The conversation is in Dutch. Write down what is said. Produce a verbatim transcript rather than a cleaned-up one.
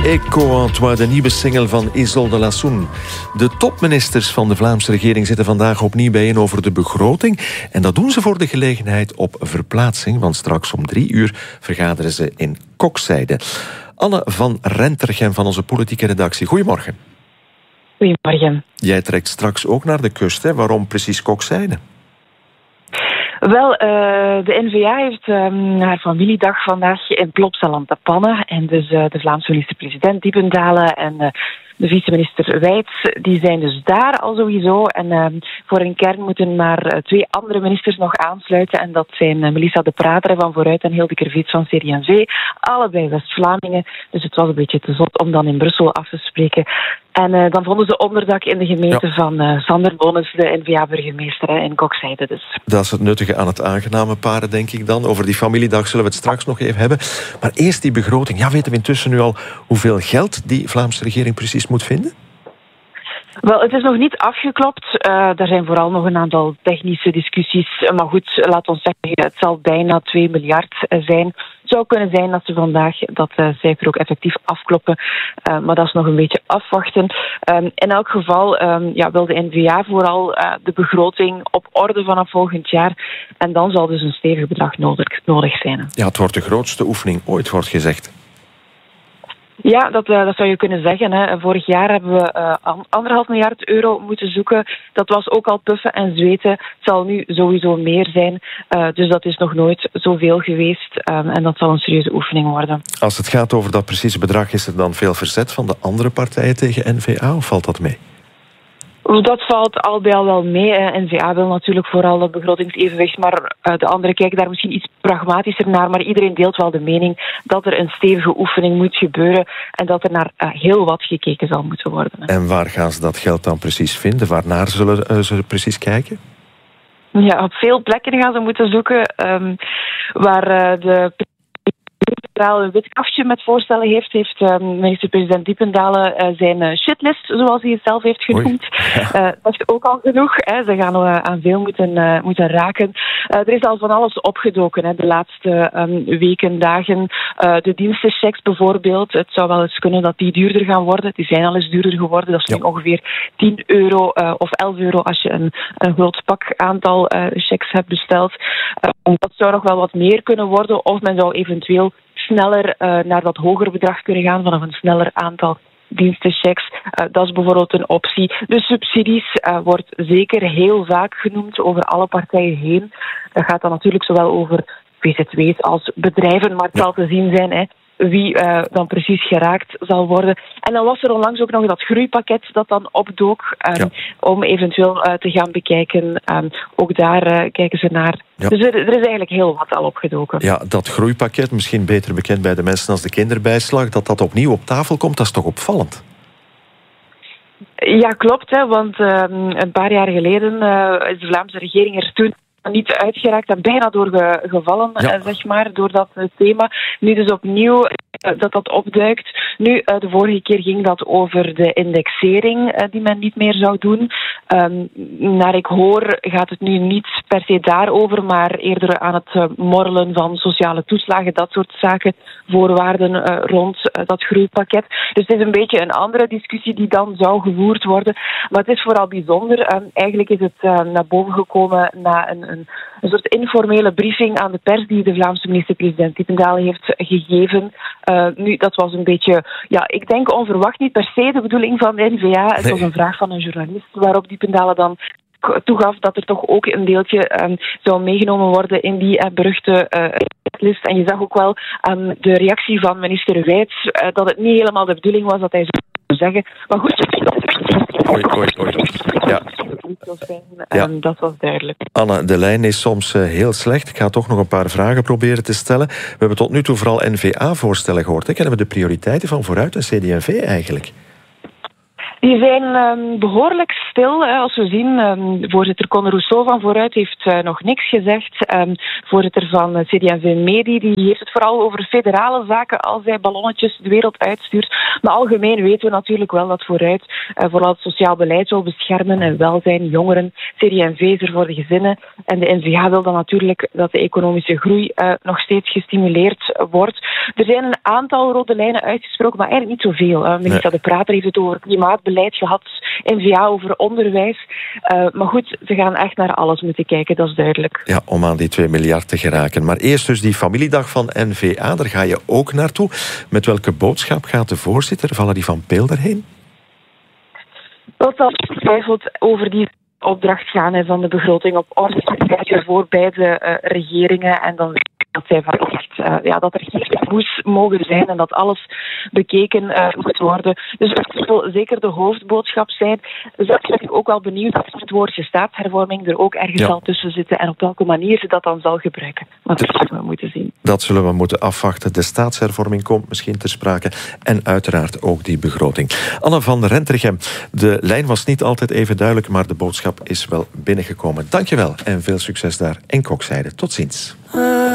Écho-Antoine, de nieuwe single van Isolde Lassoen. De topministers van de Vlaamse regering zitten vandaag opnieuw bijeen over de begroting. En dat doen ze voor de gelegenheid op verplaatsing, want straks om drie uur vergaderen ze in Kokzijde. Anne van Rentergem van onze politieke redactie. Goedemorgen. Goedemorgen. Jij trekt straks ook naar de kust, hè? Waarom precies Kokzijde? Wel, uh, de N V A heeft um, haar familiedag vandaag in Plopsaland aan de pannen. En dus uh, de Vlaamse minister-president Diependaelen en uh, de vice-minister Wijts, die zijn dus daar al sowieso. En uh, voor een kern moeten maar uh, twee andere ministers nog aansluiten. En dat zijn uh, Melissa de Pradere van Vooruit en Hilde Kervits van C D en V. Allebei West-Vlamingen. Dus het was een beetje te zot om dan in Brussel af te spreken. En uh, dan vonden ze onderdak in de gemeente ja. van uh, Sander Bonens, de N V A-burgemeester hè, in Kokzijde dus. Dat is het nuttige aan het aangename paren, denk ik dan. Over die familiedag zullen we het straks nog even hebben. Maar eerst die begroting. Ja, weten we intussen nu al hoeveel geld die Vlaamse regering precies moet vinden? Wel, het is nog niet afgeklopt. Uh, er zijn vooral nog een aantal technische discussies. Maar goed, laat ons zeggen, het zal bijna twee miljard zijn. Het zou kunnen zijn dat ze vandaag dat uh, cijfer ook effectief afkloppen. Uh, maar dat is nog een beetje afwachten. Um, in elk geval um, ja, wil de N V A vooral uh, de begroting op orde vanaf volgend jaar. En dan zal dus een stevig bedrag nodig, nodig zijn. Ja, het wordt de grootste oefening ooit, wordt gezegd. Ja, dat, uh, dat zou je kunnen zeggen. Hè. Vorig jaar hebben we uh, anderhalf miljard euro moeten zoeken. Dat was ook al puffen en zweten. Het zal nu sowieso meer zijn. Uh, dus dat is nog nooit zoveel geweest. Um, en dat zal een serieuze oefening worden. Als het gaat over dat precieze bedrag, is er dan veel verzet van de andere partijen tegen N V A? Of valt dat mee? Dat valt al bij al wel mee. N V A wil natuurlijk vooral het begrotingsevenwicht, maar de anderen kijken daar misschien iets pragmatischer naar. Maar iedereen deelt wel de mening dat er een stevige oefening moet gebeuren en dat er naar heel wat gekeken zal moeten worden. En waar gaan ze dat geld dan precies vinden? Waarnaar zullen ze precies kijken? Ja, op veel plekken gaan ze moeten zoeken um, waar uh, de een wit kaftje met voorstellen heeft, heeft uh, minister-president Diependaelen uh, zijn uh, shitlist, zoals hij het zelf heeft genoemd. Uh, dat is ook al genoeg. Hè. Ze gaan uh, aan veel moeten, uh, moeten raken. Uh, er is al van alles opgedoken hè, de laatste um, weken, dagen. Uh, de dienstenchecks bijvoorbeeld. Het zou wel eens kunnen dat die duurder gaan worden. Die zijn al eens duurder geworden. Dat is ja. nu ongeveer tien euro uh, of elf euro als je een, een groot pak aantal uh, checks hebt besteld. Uh, dat zou nog wel wat meer kunnen worden. Of men zou eventueel sneller uh, naar dat hoger bedrag kunnen gaan vanaf een sneller aantal dienstenchecks. Uh, dat is bijvoorbeeld een optie. De subsidies uh, wordt zeker heel vaak genoemd over alle partijen heen. Dat gaat dan natuurlijk zowel over V Z W's als bedrijven, maar het zal te zien zijn hè, wie uh, dan precies geraakt zal worden. En dan was er onlangs ook nog dat groeipakket dat dan opdook um, ja. om eventueel uh, te gaan bekijken. Um, ook daar uh, kijken ze naar. Ja. Dus er, er is eigenlijk heel wat al opgedoken. Ja, dat groeipakket, misschien beter bekend bij de mensen als de kinderbijslag, dat dat opnieuw op tafel komt, dat is toch opvallend? Ja, klopt. Hè, want um, een paar jaar geleden uh, is de Vlaamse regering er toen niet uitgeraakt en bijna doorgevallen, ja. uh, zeg maar, door dat uh, thema. Nu dus opnieuw uh, dat dat opduikt. Nu, uh, de vorige keer ging dat over de indexering uh, die men niet meer zou doen. Um, naar ik hoor gaat het nu niet per se daarover, maar eerder aan het uh, morrelen van sociale toeslagen, dat soort zaken, voorwaarden uh, rond uh, dat groeipakket. Dus het is een beetje een andere discussie die dan zou gevoerd worden. Maar het is vooral bijzonder. Um, eigenlijk is het uh, naar boven gekomen na een Een, een soort informele briefing aan de pers die de Vlaamse minister-president Diependaelen heeft gegeven. Uh, nu, dat was een beetje, ja, ik denk onverwacht, niet per se de bedoeling van de N V A. Het was een vraag van een journalist waarop Diependaelen dan toegaf dat er toch ook een deeltje um, zou meegenomen worden in die uh, beruchte uh, list. En je zag ook wel aan um, de reactie van minister Wijts uh, dat het niet helemaal de bedoeling was dat hij zou zeggen. Maar goed, Oei, oei, oei. Ja. Ja. Um, dat was duidelijk. Anne, de lijn is soms uh, heel slecht. Ik ga toch nog een paar vragen proberen te stellen. We hebben tot nu toe vooral N V A-voorstellen gehoord. Hè? Kennen we de prioriteiten van Vooruit en C D en V eigenlijk? Die zijn um, behoorlijk stil. Hè. Als we zien, um, voorzitter Conor Rousseau van Vooruit heeft uh, nog niks gezegd. Um, voorzitter van C D en V Medi die heeft het vooral over federale zaken als hij ballonnetjes de wereld uitstuurt. Maar algemeen weten we natuurlijk wel dat Vooruit uh, vooral het sociaal beleid wil beschermen en welzijn, jongeren. C D en V is er voor de gezinnen. En de N V A wil dan natuurlijk dat de economische groei uh, nog steeds gestimuleerd wordt. Er zijn een aantal rode lijnen uitgesproken, maar eigenlijk niet zoveel. Uh, minister nee. De Prater heeft het over klimaatbeleid gehad, N V A over onderwijs. Uh, maar goed, ze gaan echt naar alles moeten kijken, dat is duidelijk. Ja, om aan die twee miljard te geraken. Maar eerst dus die familiedag van N V A, daar ga je ook naartoe. Met welke boodschap gaat de voorzitter, Valerie van Peel, daarheen? Dat zal getwijfeld over die opdracht gaan hè, van de begroting op orde voor beide uh, regeringen. En dan dat zij verwacht uh, ja, dat er geen taboes mogen zijn en dat alles bekeken uh, moet worden. Dus dat zal zeker de hoofdboodschap zijn. Dus ik ben ook wel benieuwd of het woordje staatshervorming er ook ergens ja. zal tussen zitten en op welke manier ze dat dan zal gebruiken. Maar dat zullen we moeten zien. Dat zullen we moeten afwachten. De staatshervorming komt misschien ter sprake en uiteraard ook die begroting. Anne van Rentergem, de lijn was niet altijd even duidelijk, maar de boodschap is wel binnengekomen. Dankjewel en veel succes daar in Kokzijde. Tot ziens.